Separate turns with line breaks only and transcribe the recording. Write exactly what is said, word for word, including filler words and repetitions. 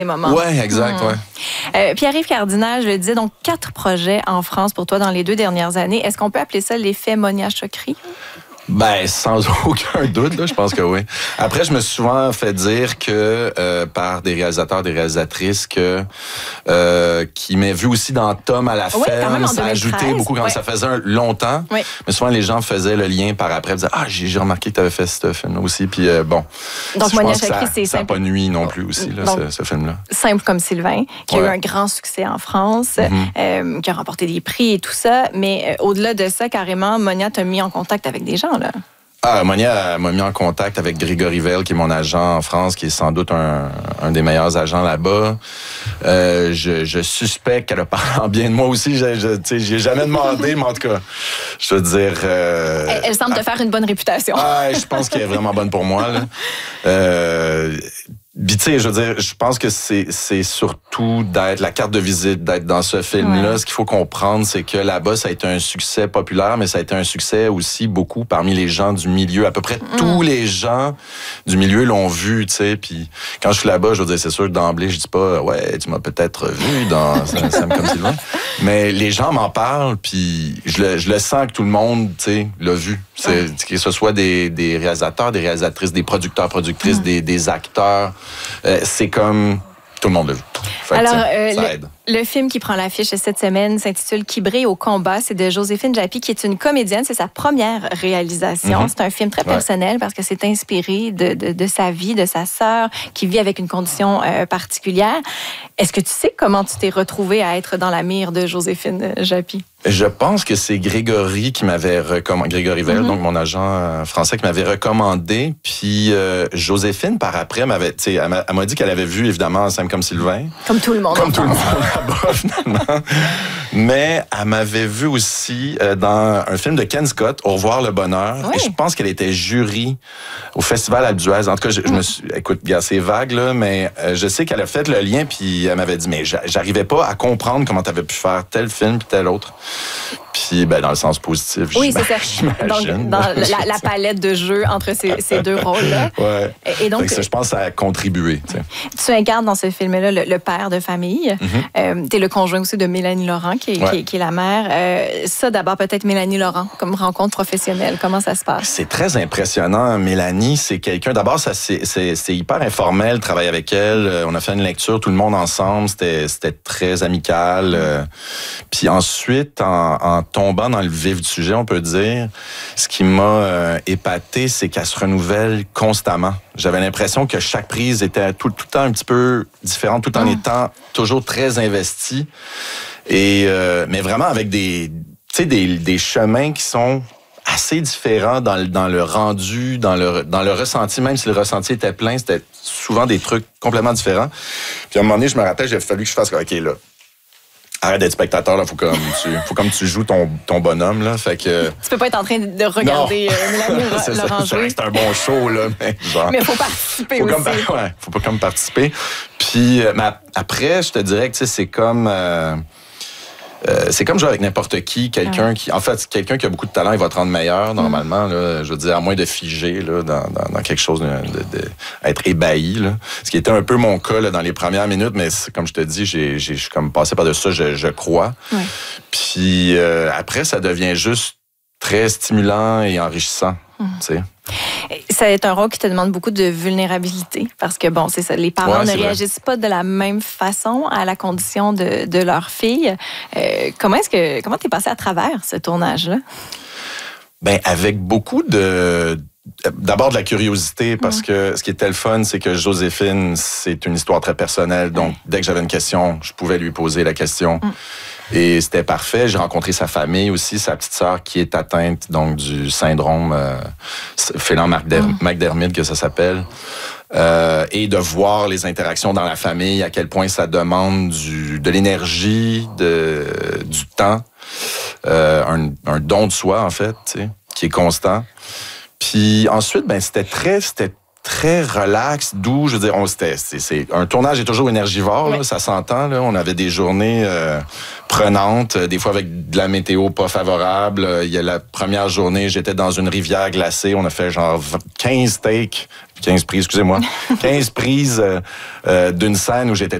moments.
Oui, exact,
mmh.
ouais.
Euh, Pierre-Yves Cardinal, je le disais, donc quatre projets en France pour toi dans les deux dernières années. Est-ce qu'on peut appeler ça l'effet Monia Chokri?
Ben, sans aucun doute, là, je pense que oui. Après, je me suis souvent fait dire que euh, par des réalisateurs, des réalisatrices que euh, qui m'avaient vu aussi dans Tom à la
oui,
ferme, ça ajoutait beaucoup quand ouais. ça faisait un, longtemps. Oui. Mais souvent, les gens faisaient le lien par après, disaient ah j'ai, j'ai remarqué que tu avais fait ce film aussi. Puis euh, bon,
donc Monia Chokri, c'est
ça n'a pas nuit non plus aussi là, donc, ce, ce film-là.
Simple comme Sylvain, qui ouais. a eu un grand succès en France, mm-hmm. euh, qui a remporté des prix et tout ça. Mais euh, au-delà de ça, carrément, Monia t'a mis en contact avec des gens là.
Ah, Monia m'a mis en contact avec Grégory Vell, qui est mon agent en France, qui est sans doute un, un des meilleurs agents là-bas. Euh, je, je suspecte qu'elle a parlé en bien de moi aussi. Je, je, tu sais, j'y ai jamais demandé, mais en tout cas, je veux dire... Euh,
elle, elle semble te faire une bonne réputation.
Ah, je pense qu'elle est vraiment bonne pour moi, là. Euh, Puis, tu sais, je veux dire, je pense que c'est, c'est surtout d'être la carte de visite, d'être dans ce film-là. Ouais. Ce qu'il faut comprendre, c'est que là-bas, ça a été un succès populaire, mais ça a été un succès aussi beaucoup parmi les gens du milieu. À peu près mm. tous les gens du milieu l'ont vu, tu sais. Puis, quand je suis là-bas, je veux dire, c'est sûr que d'emblée, je dis pas, ouais, tu m'as peut-être vu dans Sam comme Sylvain. Mais les gens m'en parlent, puis je le, je le sens que tout le monde, tu sais, l'a vu. C'est, ouais. Que ce soit des, des réalisateurs, des réalisatrices, des producteurs, productrices, mm. des, des acteurs. Euh, c'est comme tout le monde l'a vu. Fait
alors,
que,
euh,
ça
le,
aide.
Le film qui prend l'affiche cette semaine s'intitule Qui brille au combat. C'est de Joséphine Japy, qui est une comédienne. C'est sa première réalisation. Mm-hmm. C'est un film très personnel ouais. parce que c'est inspiré de, de, de sa vie, de sa sœur qui vit avec une condition euh, particulière. Est-ce que tu sais comment tu t'es retrouvée à être dans la mire de Joséphine Japy?
Je pense que c'est Grégory qui m'avait recommandé, Grégory Vell, mm-hmm. donc mon agent français, qui m'avait recommandé. Puis euh, Joséphine, par après, m'avait, tu sais, elle, m'a, elle m'a dit qu'elle avait vu évidemment Sam comme Sylvain.
Comme tout le monde.
Comme tout le monde là-bas, finalement. Mais elle m'avait vu aussi euh, dans un film de Ken Scott, Au revoir le bonheur. Oui. Et je pense qu'elle était jury au Festival Alpe d'Huez. En tout cas, je, mm. je me suis, écoute, bien, c'est vague là, mais euh, je sais qu'elle a fait le lien, puis elle m'avait dit, mais j'arrivais pas à comprendre comment tu avais pu faire tel film puis tel autre. Puis, ben, dans le sens positif,
oui, c'est ça. Donc, dans la, la palette de jeux entre ces, ces deux rôles-là.
Ouais. Et donc, ça, je pense que ça a contribué. Tu sais.
Tu incarnes dans ce film-là le, le père de famille. Mm-hmm. Euh, tu es le conjoint aussi de Mélanie Laurent, qui est, ouais. qui est, qui est la mère. Euh, ça, d'abord, peut-être Mélanie Laurent, comme rencontre professionnelle. Comment ça se passe?
C'est très impressionnant. Mélanie, c'est quelqu'un... D'abord, ça, c'est, c'est, c'est hyper informel, travailler avec elle. On a fait une lecture, tout le monde ensemble. C'était, c'était très amical. Mm. Puis ensuite, en, en tombant dans le vif du sujet, on peut dire, ce qui m'a euh, épaté, c'est qu'elle se renouvelle constamment. J'avais l'impression que chaque prise était tout, tout le temps un petit peu différente, tout en mmh. étant toujours très investie. Et, euh, mais vraiment avec des, tu sais, des, des chemins qui sont assez différents dans le, dans le rendu, dans le, dans le ressenti. Même si le ressenti était plein, c'était souvent des trucs complètement différents. Puis à un moment donné, je me rappelle, il a fallu que je fasse OK, là. Arrête d'être spectateur, là, faut comme tu, faut comme tu joues ton, ton bonhomme, là, fait que...
Tu peux pas être en train de regarder euh, Mélanie Laurent jouer.
C'est un bon show, là, mais genre...
Mais faut participer
faut
aussi.
Comme, ouais, faut pas comme participer. Puis, mais après, je te dirais que, tu sais, c'est comme... Euh, Euh, c'est comme jouer avec n'importe qui, quelqu'un ouais. qui, en fait, quelqu'un qui a beaucoup de talent, il va te rendre meilleur normalement. Mm. Là, je veux dire, à moins de figer là, dans, dans, dans quelque chose, de, de, de être ébahi. Là. Ce qui était un peu mon cas là, dans les premières minutes, mais comme je te dis, j'ai, j'ai, je suis comme passé par-dessus ça, je, je crois. Ouais. Puis euh, après, ça devient juste très stimulant et enrichissant. Mm. Tu sais.
C'est un rôle qui te demande beaucoup de vulnérabilité parce que, bon, c'est ça, les parents ouais, ne réagissent vrai. pas de la même façon à la condition de, de leur fille. Euh, comment est-ce que, comment t'es passé à travers ce tournage-là?
Ben, avec beaucoup de... D'abord de la curiosité, parce mmh. que ce qui était le fun, c'est que Joséphine, c'est une histoire très personnelle. Donc, dès que j'avais une question, je pouvais lui poser la question. Mmh. Et c'était parfait. J'ai rencontré sa famille aussi, sa petite sœur qui est atteinte donc du syndrome euh, Phelan-McDermid, que ça s'appelle. Euh, et de voir les interactions dans la famille, à quel point ça demande du, de l'énergie, de, du temps, euh, un, un don de soi, en fait, tu sais, qui est constant. Puis ensuite, ben c'était très, c'était très relax, doux. Je veux dire, on, c'était, c'est, c'est, un tournage est toujours énergivore, oui. là, ça s'entend. Là. On avait des journées euh, prenantes, des fois avec de la météo pas favorable. Il y a la première journée, j'étais dans une rivière glacée. On a fait genre quinze takes, quinze prises, excusez-moi, quinze prises euh, euh, d'une scène où j'étais